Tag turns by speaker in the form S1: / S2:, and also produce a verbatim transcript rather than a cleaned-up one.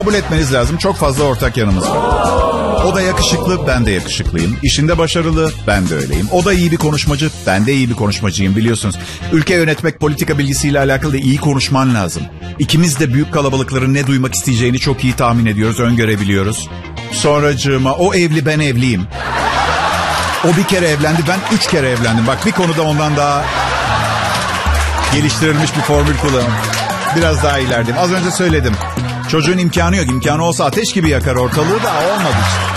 S1: Kabul etmeniz lazım. Çok fazla ortak yanımız var. O da yakışıklı, ben de yakışıklıyım. İşinde başarılı, ben de öyleyim. O da iyi bir konuşmacı, ben de iyi bir konuşmacıyım biliyorsunuz. Ülke yönetmek, politika bilgisiyle alakalı da iyi konuşman lazım. İkimiz de büyük kalabalıkların ne duymak isteyeceğini çok iyi tahmin ediyoruz, öngörebiliyoruz. Sonracığıma, o evli, ben evliyim. O bir kere evlendi, ben üç kere evlendim. Bak, bir konuda ondan daha geliştirilmiş bir formül kullanıyorum. Biraz daha ilerideyim. Az önce söyledim. Çocuğun imkanı yok. İmkanı olsa ateş gibi yakar ortalığı da olmadı işte.